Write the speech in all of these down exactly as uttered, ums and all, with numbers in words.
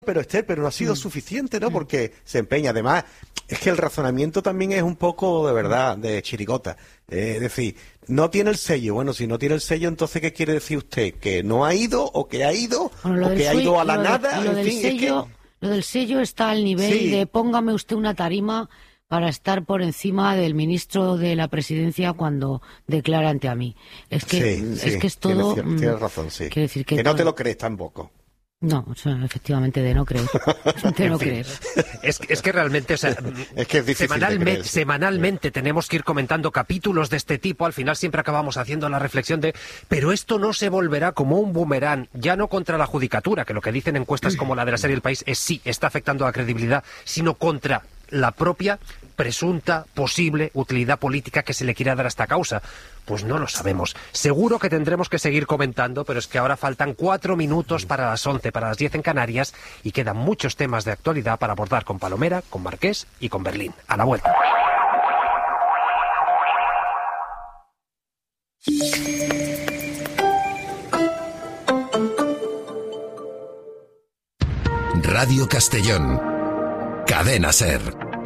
Pero Esther, pero no ha sido mm. suficiente, ¿no? Porque se empeña. Además, es que el razonamiento también es un poco, de verdad, de chirigota. Eh, es decir, no tiene el sello. Bueno, si no tiene el sello, entonces, ¿qué quiere decir usted? ¿Que no ha ido, o que ha ido, bueno, o que ha ido a la lo nada? De, lo, en del fin, sello, es que... lo del sello está al nivel sí. de póngame usted una tarima para estar por encima del ministro de la presidencia cuando declara ante a mí. Es que, sí, es, sí, que es todo... Tienes, tienes razón, sí. Quiere decir que, que no todo... te lo crees tampoco. No, o sea, efectivamente, de no creer. De no creer. Es, es que realmente, o sea, es que es difícil semanalmente, semanalmente tenemos que ir comentando capítulos de este tipo. Al final siempre acabamos haciendo la reflexión de, pero esto no se volverá como un boomerang, ya no contra la judicatura, que lo que dicen encuestas como la de la serie El País es sí, está afectando a la credibilidad, sino contra la propia presunta, posible utilidad política que se le quiera dar a esta causa. Pues no lo sabemos. Seguro que tendremos que seguir comentando, pero es que ahora faltan cuatro minutos para las once, para las diez en Canarias, y quedan muchos temas de actualidad para abordar con Palomera, con Marqués y con Berlín. A la vuelta. Radio Castellón. Cadena SER.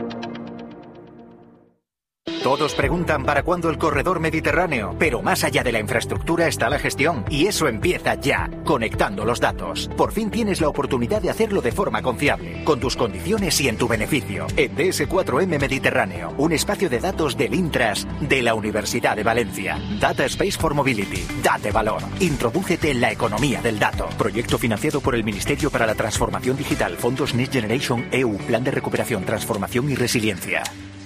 Todos preguntan para cuándo el corredor mediterráneo, pero más allá de la infraestructura está la gestión, y eso empieza ya, conectando los datos. Por fin tienes la oportunidad de hacerlo de forma confiable, con tus condiciones y en tu beneficio. En D S cuatro M Mediterráneo, un espacio de datos del Intras de la Universidad de Valencia. Data Space for Mobility. Date valor. Introdúcete en la economía del dato. Proyecto financiado por el Ministerio para la Transformación Digital, Fondos Next Generation E U, Plan de Recuperación, Transformación y Resiliencia.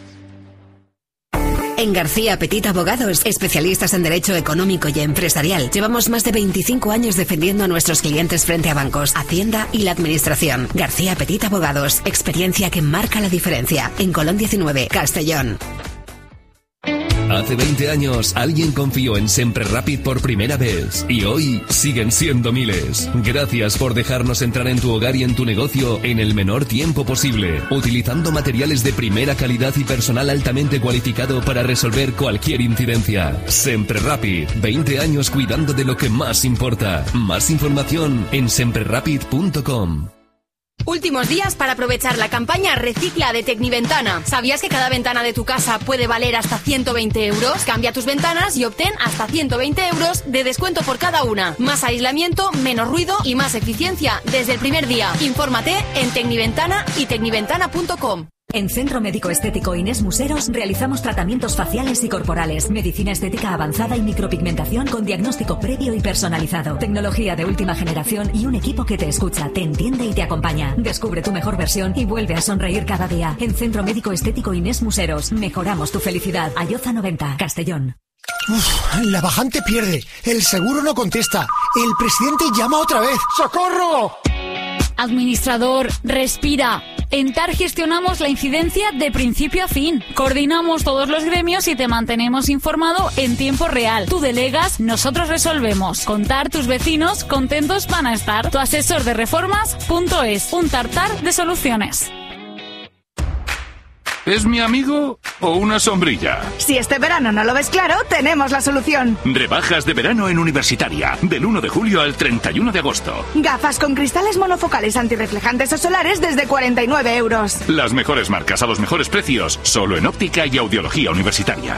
En García Petit Abogados, especialistas en derecho económico y empresarial, llevamos más de veinticinco años defendiendo a nuestros clientes frente a bancos, Hacienda y la Administración. García Petit Abogados, experiencia que marca la diferencia. En Colón diecinueve, Castellón. Hace veinte años alguien confió en Sempre Rapid por primera vez y hoy siguen siendo miles. Gracias por dejarnos entrar en tu hogar y en tu negocio en el menor tiempo posible, utilizando materiales de primera calidad y personal altamente cualificado para resolver cualquier incidencia. Sempre Rapid, veinte años cuidando de lo que más importa. Más información en sempre rapid punto com. Últimos días para aprovechar la campaña Recicla de Tecniventana. ¿Sabías que cada ventana de tu casa puede valer hasta ciento veinte euros? Cambia tus ventanas y obtén hasta ciento veinte euros de descuento por cada una. Más aislamiento, menos ruido y más eficiencia desde el primer día. Infórmate en Tecniventana y tecniventana punto com. En Centro Médico Estético Inés Museros realizamos tratamientos faciales y corporales, medicina estética avanzada y micropigmentación con diagnóstico previo y personalizado, tecnología de última generación y un equipo que te escucha, te entiende y te acompaña. Descubre tu mejor versión y vuelve a sonreír cada día. En Centro Médico Estético Inés Museros, mejoramos tu felicidad. Ayoza noventa, Castellón. Uf, la bajante pierde, el seguro no contesta, el presidente llama otra vez. ¡Socorro! Administrador, respira. En T A R gestionamos la incidencia de principio a fin. Coordinamos todos los gremios y te mantenemos informado en tiempo real. Tú delegas, nosotros resolvemos. Con T A R tus vecinos contentos van a estar. Tu asesor de reformas punto es, un tartar de soluciones. ¿Es mi amigo o una sombrilla? Si este verano no lo ves claro, tenemos la solución. Rebajas de verano en Universitaria, del uno de julio al treinta y uno de agosto. Gafas con cristales monofocales antirreflejantes o solares desde cuarenta y nueve euros. Las mejores marcas a los mejores precios, solo en óptica y audiología universitaria.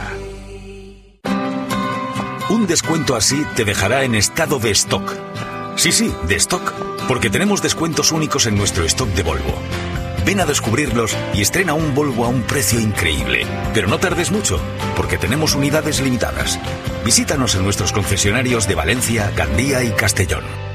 Un descuento así te dejará en estado de stock. Sí, sí, de stock, porque tenemos descuentos únicos en nuestro stock de Volvo. Ven a descubrirlos y estrena un Volvo a un precio increíble. Pero no tardes mucho, porque tenemos unidades limitadas. Visítanos en nuestros concesionarios de Valencia, Gandía y Castellón.